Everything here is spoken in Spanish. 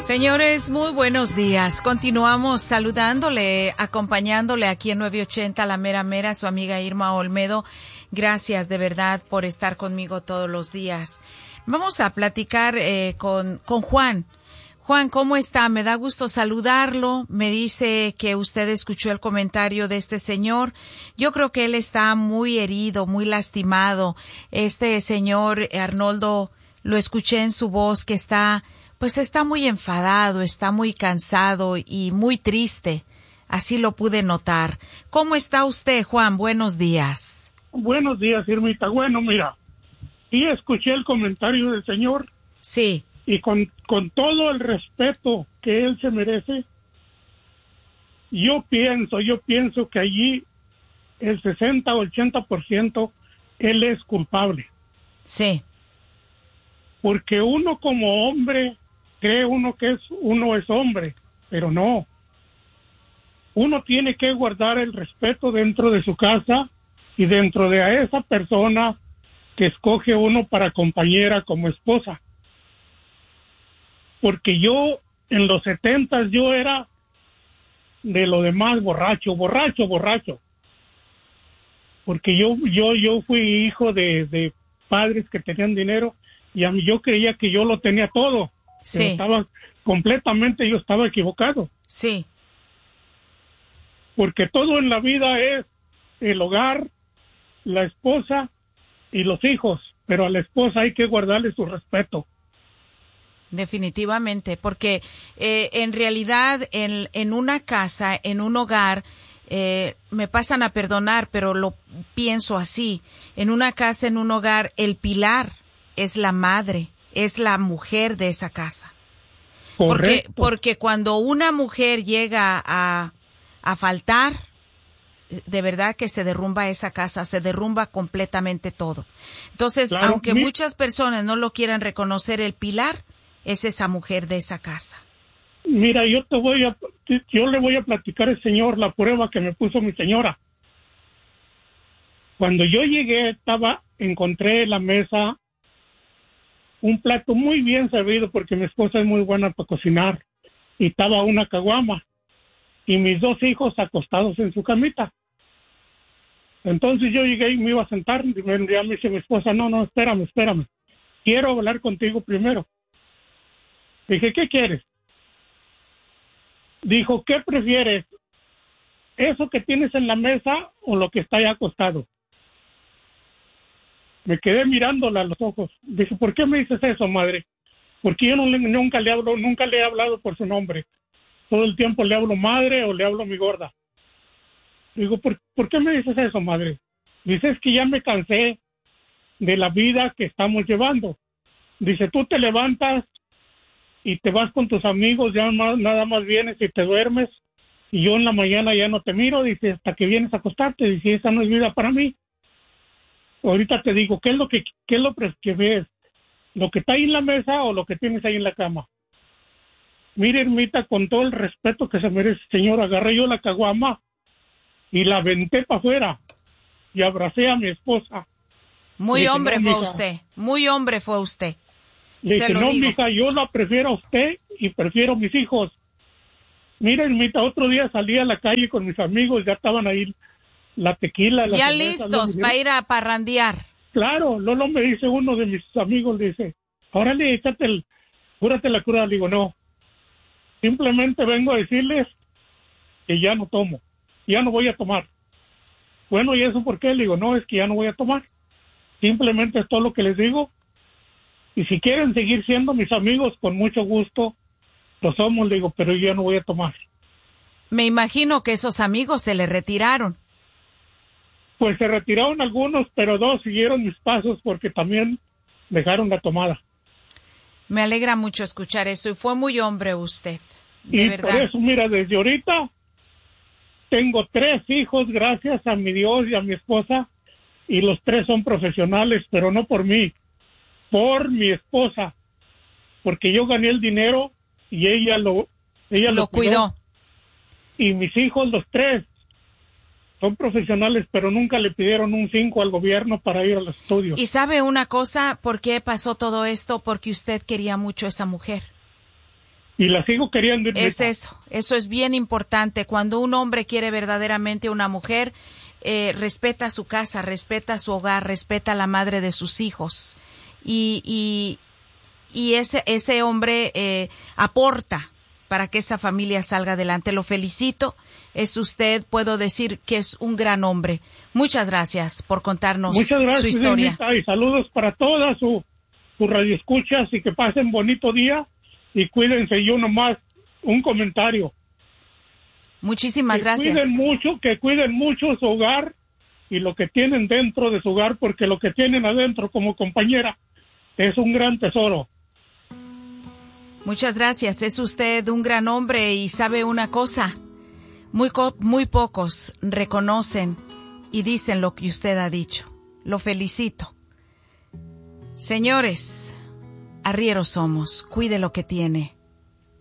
Señores, muy buenos días. Continuamos saludándole, acompañándole aquí en 980 La Mera Mera, su amiga Irma Olmedo. Gracias de verdad por estar conmigo todos los días. Vamos a platicar con Juan. Juan, ¿cómo está? Me da gusto saludarlo. Me dice que usted escuchó el comentario de este señor. Yo creo que él está muy herido, muy lastimado. Este señor, Arnoldo, lo escuché en su voz que está muy enfadado, está muy cansado y muy triste. Así lo pude notar. ¿Cómo está usted, Juan? Buenos días. Buenos días, Irmita. Bueno, mira, sí escuché el comentario del señor. Sí. Y con todo el respeto que él se merece, yo pienso que allí el 60 o 80% él es culpable. Sí. Porque uno como hombre cree uno es hombre, pero no. Uno tiene que guardar el respeto dentro de su casa y dentro de a esa persona que escoge uno para compañera como esposa. Porque yo en los 70 yo era de lo demás borracho. Porque yo fui hijo de padres que tenían dinero y a mí yo creía que yo lo tenía todo. Sí. Yo estaba equivocado. Sí. Porque todo en la vida es el hogar, la esposa y los hijos, pero a la esposa hay que guardarle su respeto. Definitivamente, porque en realidad en una casa, en un hogar, me pasan a perdonar, pero lo pienso así, en una casa, en un hogar, el pilar es la madre, es la mujer de esa casa. Correcto. Porque cuando una mujer llega a faltar, de verdad que se derrumba esa casa, se derrumba completamente todo. Entonces, claro, aunque muchas personas no lo quieran reconocer, el pilar es esa mujer de esa casa. Mira, yo le voy a platicar al señor la prueba que me puso mi señora. Cuando yo llegué, encontré en la mesa un plato muy bien servido porque mi esposa es muy buena para cocinar y estaba una caguama y mis dos hijos acostados en su camita. Entonces yo llegué y me iba a sentar y me dice mi esposa, no, espérame, quiero hablar contigo primero. Dije, ¿qué quieres? Dijo, ¿qué prefieres? ¿Eso que tienes en la mesa o lo que está ahí acostado? Me quedé mirándola a los ojos. Dije, ¿por qué me dices eso, madre? Porque yo nunca le he hablado por su nombre. Todo el tiempo le hablo madre o le hablo mi gorda. Digo, ¿por qué me dices eso, madre? Dice, es que ya me cansé de la vida que estamos llevando. Dice, tú te levantas y te vas con tus amigos, nada más vienes y te duermes, y yo en la mañana ya no te miro, dice, hasta que vienes a acostarte, dice, esa no es vida para mí. Ahorita te digo, ¿qué es lo que ves? ¿Lo que está ahí en la mesa o lo que tienes ahí en la cama? Mire, Irmita, con todo el respeto que se merece, señor, agarré yo la caguama y la aventé para afuera y abracé a mi esposa. Muy hombre fue usted. Le dije, no, mija, yo la prefiero a usted y prefiero a mis hijos. Mira, Irmita, otro día salí a la calle con mis amigos, ya estaban ahí la tequila. Ya listos para ir a parrandear. Claro, Lolo me dice uno de mis amigos, dice, órale, cúrate la cruda. Le digo, no, simplemente vengo a decirles que ya no tomo, ya no voy a tomar. Bueno, ¿y eso por qué? Le digo, no, es que ya no voy a tomar. Simplemente es todo lo que les digo. Y si quieren seguir siendo mis amigos, con mucho gusto, lo somos, le digo, pero yo ya no voy a tomar. Me imagino que esos amigos se le retiraron. Pues se retiraron algunos, pero dos siguieron mis pasos porque también dejaron la tomada. Me alegra mucho escuchar eso y fue muy hombre usted, de verdad. Por eso, mira, desde ahorita tengo 3 hijos, gracias a mi Dios y a mi esposa, y los 3 son profesionales, pero no por mí. Por mi esposa, porque yo gané el dinero y ella lo cuidó. Y mis hijos, los 3, son profesionales, pero nunca le pidieron un 5 al gobierno para ir al estudio. ¿Y sabe una cosa? ¿Por qué pasó todo esto? Porque usted quería mucho a esa mujer. y la sigo queriendo. Es eso es bien importante. Cuando un hombre quiere verdaderamente a una mujer, respeta su casa, respeta su hogar, respeta a la madre de sus hijos, y ese hombre aporta para que esa familia salga adelante. Lo felicito. Puedo decir que es un gran hombre. Muchas gracias por contarnos su historia. Señorita, y saludos para todas sus radioescuchas, y que pasen bonito día, y cuídense. Yo nomás un comentario. Muchísimas gracias. Que cuiden mucho su hogar y lo que tienen dentro de su hogar, porque lo que tienen adentro como compañera es un gran tesoro. Muchas gracias. Es usted un gran hombre, y sabe una cosa, muy pocos reconocen y dicen lo que usted ha dicho. Lo felicito. Señores, arrieros somos. Cuide lo que tiene.